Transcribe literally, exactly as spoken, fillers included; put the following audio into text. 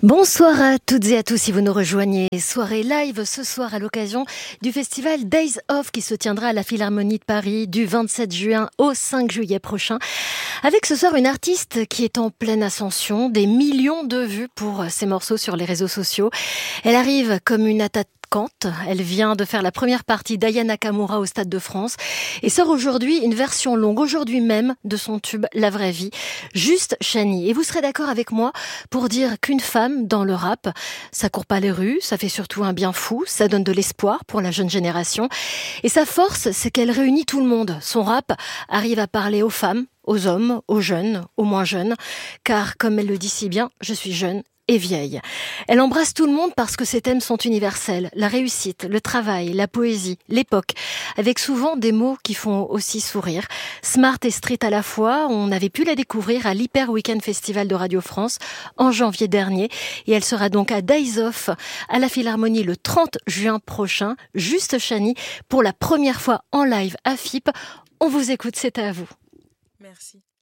Bonsoir à toutes et à tous si vous nous rejoignez. Soirée live ce soir à l'occasion du festival Days Of qui se tiendra à la Philharmonie de Paris du vingt-sept juin au cinq juillet prochain. Avec ce soir une artiste qui est en pleine ascension, des millions de vues pour ses morceaux sur les réseaux sociaux. Elle arrive comme une attaquante. Elle vient de faire la première partie d'Aya Nakamura au Stade de France et sort aujourd'hui une version longue, aujourd'hui même, de son tube La Vraie Vie, Juste Chani. Et vous serez d'accord avec moi pour dire qu'une femme dans le rap, ça court pas les rues, ça fait surtout un bien fou, ça donne de l'espoir pour la jeune génération. Et sa force, c'est qu'elle réunit tout le monde. Son rap arrive à parler aux femmes, aux hommes, aux jeunes, aux moins jeunes, car comme elle le dit si bien, je suis jeune et vieille. Elle embrasse tout le monde parce que ses thèmes sont universels. La réussite, le travail, la poésie, l'époque, avec souvent des mots qui font aussi sourire. Smart et street à la fois, on avait pu la découvrir à l'Hyper Weekend Festival de Radio France en janvier dernier et elle sera donc à Days Of à la Philharmonie le trente juin prochain, Juste Chani, pour la première fois en live à F I P. On vous écoute, c'est à vous. Merci.